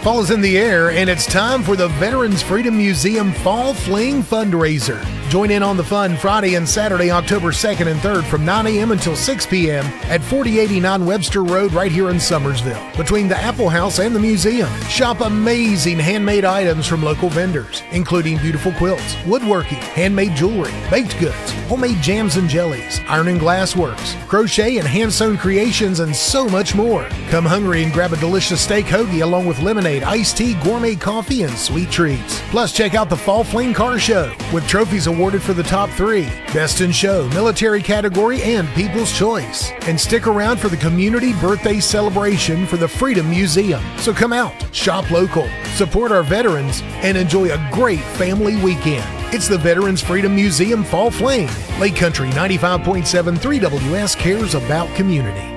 Fall is in the air, and it's time for the Veterans Freedom Museum Fall Fling Fundraiser. Join in on the fun Friday and Saturday, October 2nd and 3rd from 9 a.m. until 6 p.m. at 4089 Webster Road right here in Summersville, between the Apple House and the museum. Shop amazing handmade items from local vendors, including beautiful quilts, woodworking, handmade jewelry, baked goods, homemade jams and jellies, iron and glass works, crochet and hand-sewn creations, and so much more. Come hungry and grab a delicious steak hoagie along with lemonade, iced tea, gourmet coffee, and sweet treats. Plus, check out the Fall Fling Car Show with trophies awarded for the top 3, Best in Show, Military Category, and People's Choice. And stick around for the community birthday celebration for the Freedom Museum. So come out, shop local, support our veterans, and enjoy a great family weekend. It's the Veterans Freedom Museum Fall Fling. Lake Country 95.7 3WS cares about community.